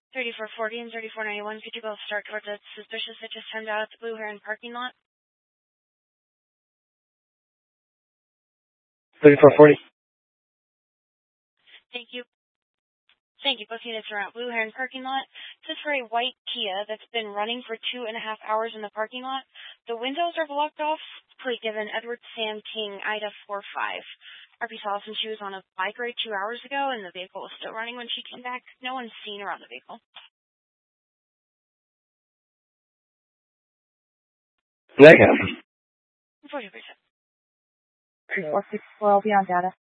3440 and 3491, could you both start towards a suspicious that just turned out at the Blue Heron parking lot? 3440. Thank you. Both units are at Blue Heron parking lot. This is for a white Kia that's been running for 2.5 hours in the parking lot. The windows are blocked off. Plate given Edward Sam King, Ida 45. RP saw since she was on a bike ride 2 hours ago, and the vehicle was still running when she came back. No one's seen her on the vehicle. Negative. 40%. 3464 will be on data.